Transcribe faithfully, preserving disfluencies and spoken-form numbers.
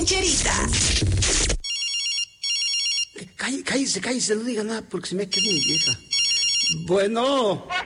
rancherita. Cállese, cállese, no diga nada porque se me queda mi vieja. Bueno.